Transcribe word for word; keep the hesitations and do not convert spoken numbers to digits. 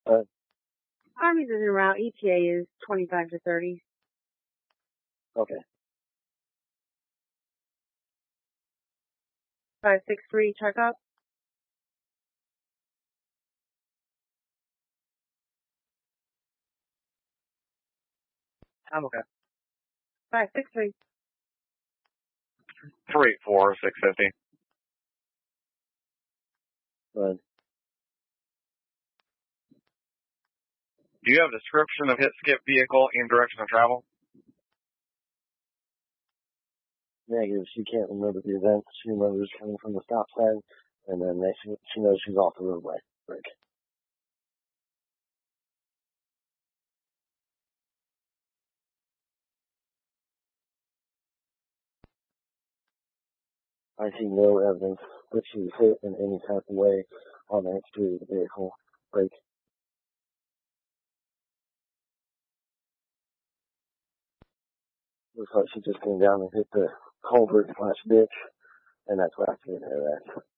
Uh, Army's is en route. E T A is twenty-five to thirty. okay. five six three, check up. I'm okay. five six three. three four, six fifty. Good. Do you have a description of hit skip vehicle and direction of travel? Negative. She can't remember the event. She remembers coming from the stop sign, and then they, she, she knows she's off the roadway. Break. I see no evidence that she was hit in any type of way on the exterior of the vehicle. Break. Looks like she just came down and hit the culvert slash ditch, and that's what I see in her at.